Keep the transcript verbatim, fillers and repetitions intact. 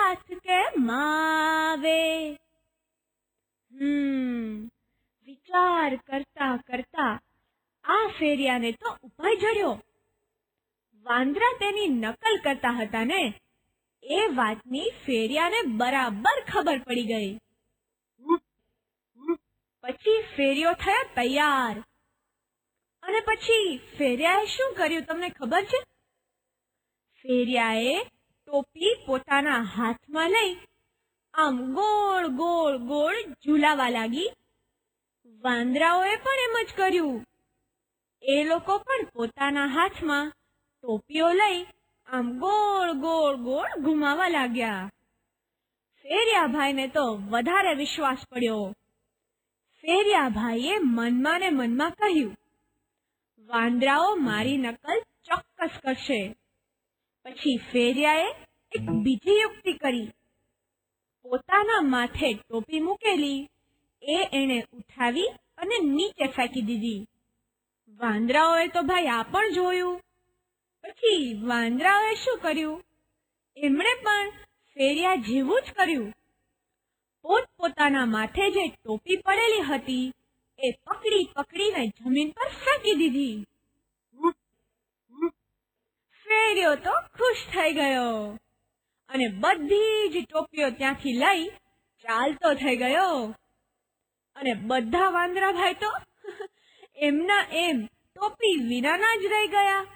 હાથ કેમ આવે? હમ વિચાર કરતા કરતા આ ફેરિયાને તો ઉપાય જડ્યો. વાંદરા તેની નકલ કરતા હતા ને, એ વાતની ફેરિયાને બરાબર ખબર પડી ગઈ. પછી ફેરિયો થયો તૈયાર. અને પછી ફેરિયાએ શું કર્યું તમને ખબર છે? ફેરિયાએ ટોપી પોતાના હાથમાં લઈ આમ ગોળ ગોળ ગોળ ઝૂલાવા લાગી. વાંદરાઓએ પણ એમ જ કર્યું. એ લોકો પણ પોતાના હાથમાં ટોપીઓ લઈ આમ ગોળ ગોળ ગોળ ઘુમાવા લાગ્યા. ફેરિયા ભાઈને તો વધારે વિશ્વાસ પડ્યો. ફેરિયા ભાઈએ મનમાં ને મનમાં કહ્યું, વાંદરાઓ મારી નકલ ચોક્કસ કરશે. પછી ફેરિયાએ એક બીજી યુક્તિ કરી. પોતાના માથે ટોપી મૂકેલી એ એણે ઉઠાવી અને નીચે ફેંકી દીધી. વાંદરાઓએ તો ભાઈ આ પણ જોયું. પછી વાંદરાઓએ શું કર્યું? એમણે પણ ફેરિયા જેવું જ કર્યું. પોતપોતાના માથે જે ટોપી પડેલી હતી એ પકડી પકડીને જમીન પર ફેંકી દીધી. ફેરિયો તો ખુશ થઈ ગયો અને બધી જ ટોપીઓ ત્યાંથી લઈ ચાલતો થઈ ગયો. અને બધા વાંદરા ભાઈ તો એમના એમ ટોપી વિનાના જ રહી ગયા.